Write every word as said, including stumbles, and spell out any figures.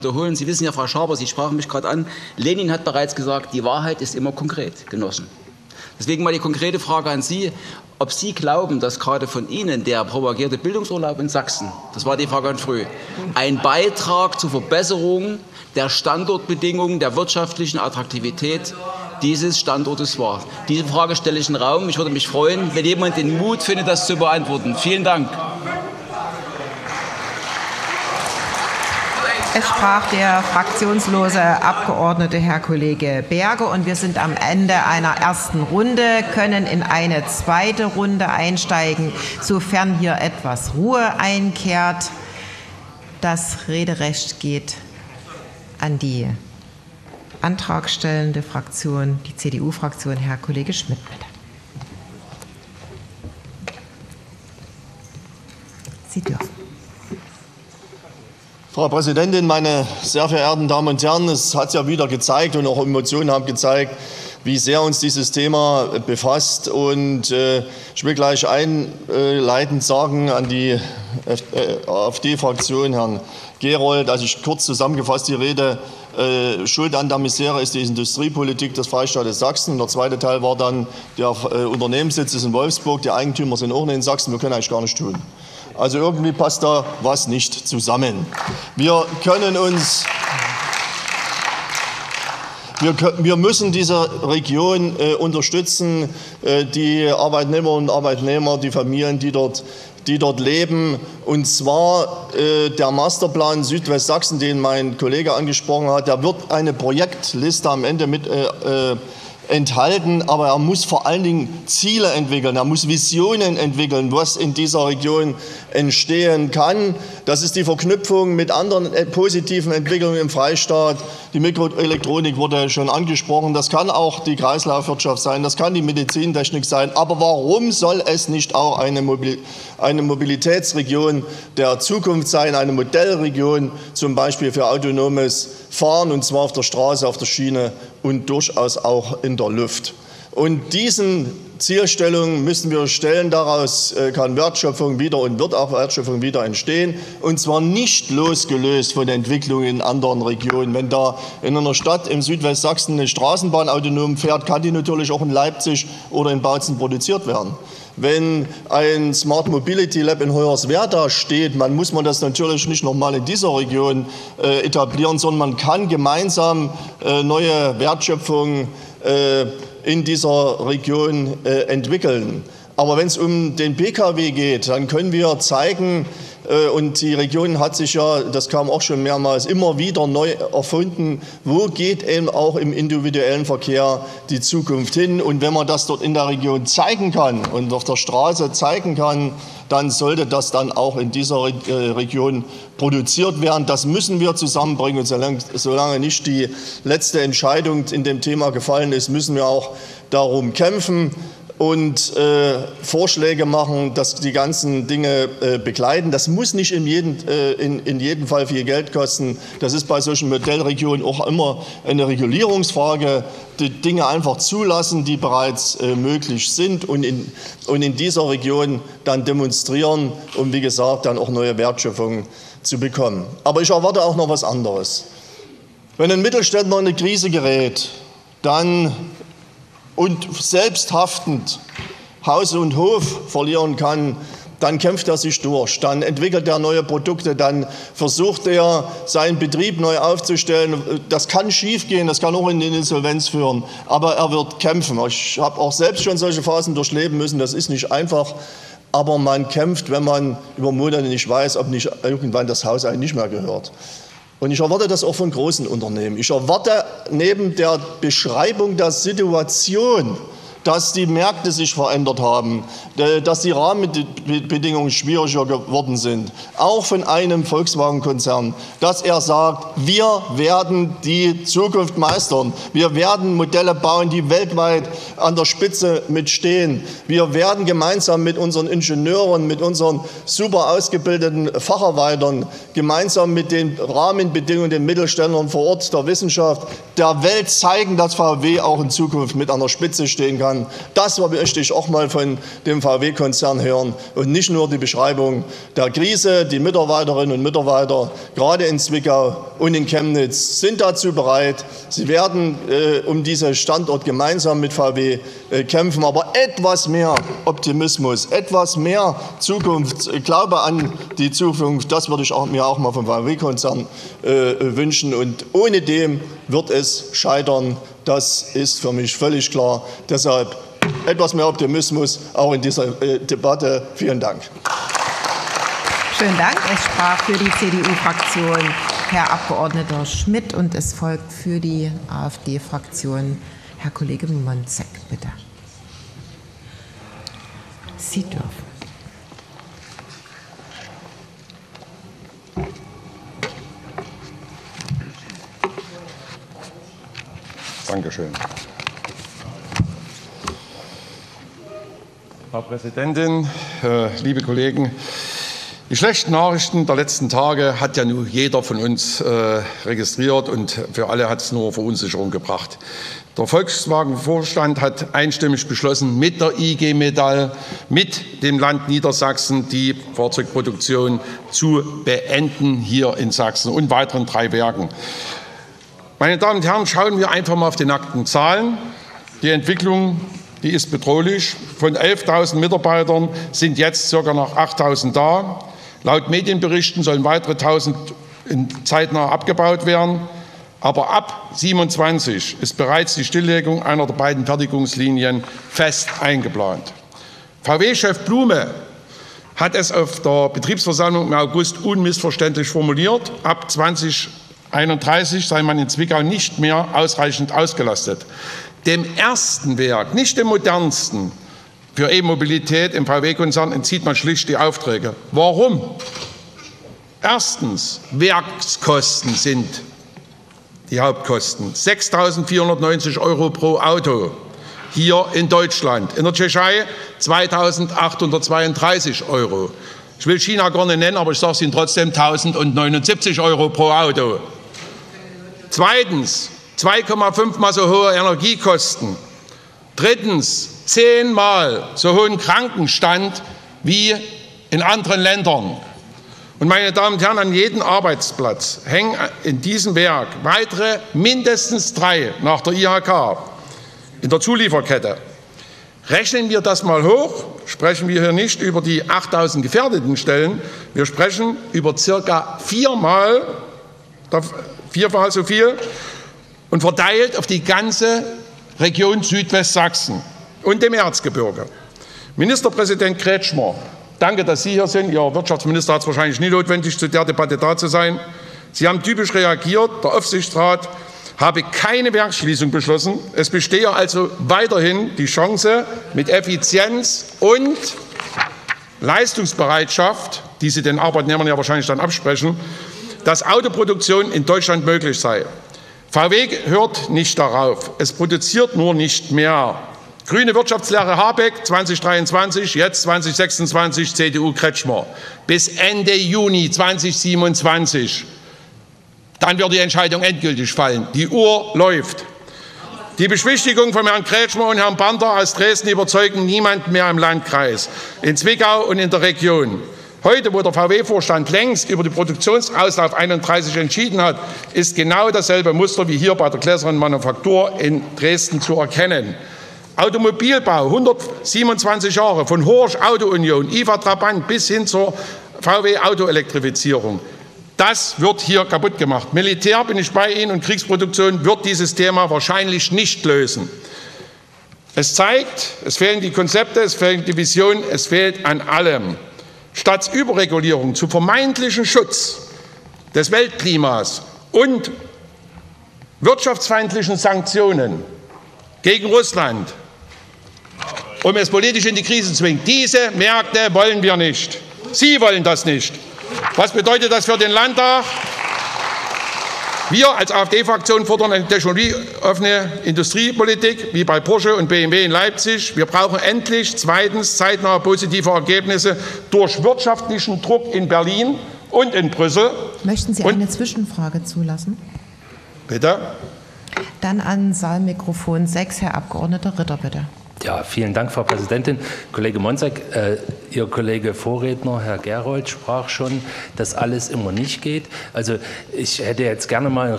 wiederholen. Sie wissen ja, Frau Schaber, Sie sprachen mich gerade an, Lenin hat bereits gesagt, die Wahrheit ist immer konkret, Genossen. Deswegen mal die konkrete Frage an Sie, ob Sie glauben, dass gerade von Ihnen der propagierte Bildungsurlaub in Sachsen, das war die Frage an früh, ein Beitrag zur Verbesserung der Standortbedingungen, der wirtschaftlichen Attraktivität dieses Standortes war. Diese Frage stelle ich in den Raum. Ich würde mich freuen, wenn jemand den Mut findet, das zu beantworten. Vielen Dank. Es sprach der fraktionslose Abgeordnete Herr Kollege Berger, und wir sind am Ende einer ersten Runde, können in eine zweite Runde einsteigen, sofern hier etwas Ruhe einkehrt. Das Rederecht geht an die antragstellende Fraktion, die C D U-Fraktion. Herr Kollege Schmidt, bitte. Sie dürfen. Frau Präsidentin, meine sehr verehrten Damen und Herren! Es hat ja wieder gezeigt und auch Emotionen haben gezeigt, wie sehr uns dieses Thema befasst. Und äh, ich will gleich einleitend sagen an die AfD-Fraktion, Herrn Gerold, also ich kurz zusammengefasst die Rede, äh, Schuld an der Misere ist die Industriepolitik des Freistaates Sachsen. Der zweite Teil war dann, der äh, Unternehmenssitz ist in Wolfsburg, die Eigentümer sind auch nicht in Sachsen, wir können eigentlich gar nichts tun. Also irgendwie passt da was nicht zusammen. Wir können uns, wir, wir müssen diese Region äh, unterstützen, äh, die Arbeitnehmerinnen und Arbeitnehmer, die Familien, die dort, die dort leben. Und zwar äh, der Masterplan Südwestsachsen, den mein Kollege angesprochen hat, der wird eine Projektliste am Ende mit äh, äh, enthalten, aber er muss vor allen Dingen Ziele entwickeln, er muss Visionen entwickeln, was in dieser Region entstehen kann. Das ist die Verknüpfung mit anderen positiven Entwicklungen im Freistaat. Die Mikroelektronik wurde schon angesprochen, das kann auch die Kreislaufwirtschaft sein, das kann die Medizintechnik sein, aber warum soll es nicht auch eine, Mobil eine Mobilitätsregion der Zukunft sein, eine Modellregion zum Beispiel für autonomes Fahren, und zwar auf der Straße, auf der Schiene und durchaus auch in der Luft. Und diesen Zielstellungen müssen wir stellen. Daraus kann Wertschöpfung wieder und wird auch Wertschöpfung wieder entstehen. Und zwar nicht losgelöst von Entwicklungen in anderen Regionen. Wenn da in einer Stadt im Südwestsachsen eine Straßenbahn autonom fährt, kann die natürlich auch in Leipzig oder in Bautzen produziert werden. Wenn ein Smart Mobility Lab in Hoyerswerda steht, man muss man das natürlich nicht nochmal in dieser Region äh, etablieren, sondern man kann gemeinsam äh, neue Wertschöpfung äh, in dieser Region äh, entwickeln. Aber wenn es um den P K W geht, dann können wir zeigen, äh, und die Region hat sich ja, das kam auch schon mehrmals, immer wieder neu erfunden, wo geht eben auch im individuellen Verkehr die Zukunft hin. Und wenn man das dort in der Region zeigen kann und auf der Straße zeigen kann, dann sollte das dann auch in dieser Region produziert werden. Das müssen wir zusammenbringen. Und solange, solange nicht die letzte Entscheidung in dem Thema gefallen ist, müssen wir auch darum kämpfen und äh, Vorschläge machen, dass die ganzen Dinge äh, begleiten. Das muss nicht in jedem, äh, in, in jedem Fall viel Geld kosten. Das ist bei solchen Modellregionen auch immer eine Regulierungsfrage. Die Dinge einfach zulassen, die bereits äh, möglich sind, und in, und in dieser Region dann demonstrieren, um, wie gesagt, dann auch neue Wertschöpfung zu bekommen. Aber ich erwarte auch noch was anderes. Wenn ein Mittelständler in eine Krise gerät, dann und selbst haftend Haus und Hof verlieren kann, dann kämpft er sich durch, dann entwickelt er neue Produkte, dann versucht er, seinen Betrieb neu aufzustellen. Das kann schiefgehen, das kann auch in die Insolvenz führen, aber er wird kämpfen. Ich habe auch selbst schon solche Phasen durchleben müssen, das ist nicht einfach, aber man kämpft, wenn man über Monate nicht weiß, ob nicht irgendwann das Haus einem nicht mehr gehört. Und ich erwarte das auch von großen Unternehmen. Ich erwarte neben der Beschreibung der Situation, dass die Märkte sich verändert haben, dass die Rahmenbedingungen schwieriger geworden sind, auch von einem Volkswagen-Konzern, dass er sagt, wir werden die Zukunft meistern, wir werden Modelle bauen, die weltweit an der Spitze mitstehen, wir werden gemeinsam mit unseren Ingenieuren, mit unseren super ausgebildeten Facharbeitern, gemeinsam mit den Rahmenbedingungen, den Mittelständlern vor Ort, der Wissenschaft, der Welt zeigen, dass V W auch in Zukunft mit an der Spitze stehen kann. kann. Das möchte ich auch mal von dem V W-Konzern hören und nicht nur die Beschreibung der Krise. Die Mitarbeiterinnen und Mitarbeiter, gerade in Zwickau und in Chemnitz, sind dazu bereit. Sie werden äh, um diesen Standort gemeinsam mit V W äh, kämpfen. Aber etwas mehr Optimismus, etwas mehr Zukunft, äh, Glaube an die Zukunft, das würde ich auch, mir auch mal vom V W-Konzern äh, wünschen. Und ohne dem wird es scheitern. Das ist für mich völlig klar. Deshalb etwas mehr Optimismus auch in dieser äh, Debatte. Vielen Dank. Schönen Dank. Es sprach für die C D U-Fraktion Herr Abgeordneter Schmidt und es folgt für die AfD-Fraktion Herr Kollege Monzek, bitte. Sie dürfen. Dankeschön. Frau Präsidentin, äh, liebe Kollegen! Die schlechten Nachrichten der letzten Tage hat ja nun jeder von uns äh, registriert und für alle hat es nur Verunsicherung gebracht. Der Volkswagen-Vorstand hat einstimmig beschlossen, mit der I G Metall, mit dem Land Niedersachsen die Fahrzeugproduktion zu beenden hier in Sachsen und weiteren drei Werken. Meine Damen und Herren, schauen wir einfach mal auf die nackten Zahlen. Die Entwicklung, die ist bedrohlich. Von elftausend Mitarbeitern sind jetzt ca. noch achttausend da. Laut Medienberichten sollen weitere tausend zeitnah abgebaut werden. Aber ab siebenundzwanzig ist bereits die Stilllegung einer der beiden Fertigungslinien fest eingeplant. V W-Chef Blume hat es auf der Betriebsversammlung im August unmissverständlich formuliert. Ab zweitausendeinunddreißig sei man in Zwickau nicht mehr ausreichend ausgelastet. Dem ersten Werk, nicht dem modernsten, für E-Mobilität im V W-Konzern entzieht man schlicht die Aufträge. Warum? Erstens, Werkskosten sind die Hauptkosten. sechstausendvierhundertneunzig Euro pro Auto hier in Deutschland. In der Tschechei zweitausendachthundertzweiunddreißig Euro. Ich will China gar nicht nennen, aber ich sage es Ihnen trotzdem, eintausendneunundsiebzig Euro pro Auto. Zweitens, zwei Komma fünf Mal so hohe Energiekosten. Drittens, zehnmal so hohen Krankenstand wie in anderen Ländern. Und meine Damen und Herren, an jedem Arbeitsplatz hängen in diesem Werk weitere mindestens drei nach der I H K in der Zulieferkette. Rechnen wir das mal hoch, sprechen wir hier nicht über die achttausend gefährdeten Stellen, wir sprechen über circa viermal, viermal so viel und verteilt auf die ganze Region Südwestsachsen und dem Erzgebirge. Ministerpräsident Kretschmer, danke, dass Sie hier sind. Ihr Wirtschaftsminister hat es wahrscheinlich nie notwendig, zu der Debatte da zu sein. Sie haben typisch reagiert. Der Aufsichtsrat habe keine Werksschließung beschlossen. Es bestehe also weiterhin die Chance, mit Effizienz und Leistungsbereitschaft, die Sie den Arbeitnehmern ja wahrscheinlich dann absprechen, dass Autoproduktion in Deutschland möglich sei. V W hört nicht darauf. Es produziert nur nicht mehr. Grüne Wirtschaftslehre Habeck zweitausenddreiundzwanzig, jetzt zweitausendsechsundzwanzig C D U Kretschmer. Bis Ende Juni zweitausendsiebenundzwanzig. Dann wird die Entscheidung endgültig fallen. Die Uhr läuft. Die Beschwichtigung von Herrn Kretschmer und Herrn Bander aus Dresden überzeugen niemanden mehr im Landkreis, in Zwickau und in der Region. Heute, wo der V W-Vorstand längst über die Produktionsauslauf einunddreißig entschieden hat, ist genau dasselbe Muster wie hier bei der Gläsernen Manufaktur in Dresden zu erkennen. Automobilbau, hundertsiebenundzwanzig Jahre, von Horsch Auto Union, I F A Trabant bis hin zur V W-Autoelektrifizierung. Das wird hier kaputt gemacht. Militär, bin ich bei Ihnen, und Kriegsproduktion wird dieses Thema wahrscheinlich nicht lösen. Es zeigt, es fehlen die Konzepte, es fehlen die Visionen, es fehlt an allem. Statt Überregulierung zu vermeintlichen Schutz des Weltklimas und wirtschaftsfeindlichen Sanktionen gegen Russland, um es politisch in die Krise zu zwingen. Diese Märkte wollen wir nicht. Sie wollen das nicht. Was bedeutet das für den Landtag? Wir als AfD-Fraktion fordern eine technologieoffene Industriepolitik, wie bei Porsche und B M W in Leipzig. Wir brauchen endlich zweitens zeitnahe positive Ergebnisse durch wirtschaftlichen Druck in Berlin und in Brüssel. Möchten Sie eine Zwischenfrage zulassen? Bitte? Dann an Saalmikrofon sechs, Herr Abgeordneter Ritter, bitte. Ja, vielen Dank, Frau Präsidentin. Kollege Monzak, äh, Ihr Kollege Vorredner, Herr Gerold, sprach schon, dass alles immer nicht geht. Also ich hätte jetzt gerne mal